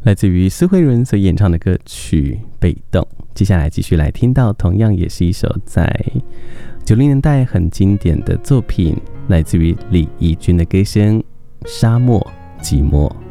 来自于苏慧伦所演唱的歌曲《被动》。接下来继续来听到，同样也是一首在90年代很经典的作品，来自于李翊君的歌声《沙漠寂寞》。